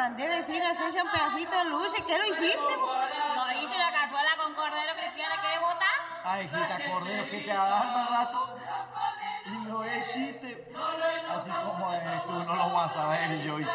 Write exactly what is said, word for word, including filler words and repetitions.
mandé vecina a hacerse un pedacito de luche. ¿Qué lo hiciste? No hice la cazuela con cordero cristiana que botar. Ay, hijita, cordero, que te va a dar más rato. Y no es chiste. Así como eres tú, no lo vas a saber yo.